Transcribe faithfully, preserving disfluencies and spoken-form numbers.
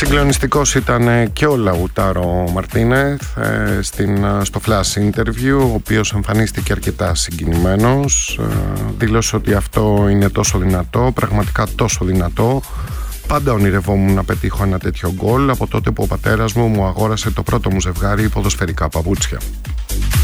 Συγκλονιστικός ήταν και ο Λαουτάρο Μαρτίνεθ στην, στο flash interview, ο οποίος εμφανίστηκε αρκετά συγκινημένος. Δήλωσε ότι αυτό είναι τόσο δυνατό, πραγματικά τόσο δυνατό. Πάντα ονειρευόμουν να πετύχω ένα τέτοιο γκολ από τότε που ο πατέρας μου μου αγόρασε το πρώτο μου ζευγάρι ποδοσφαιρικά παπούτσια.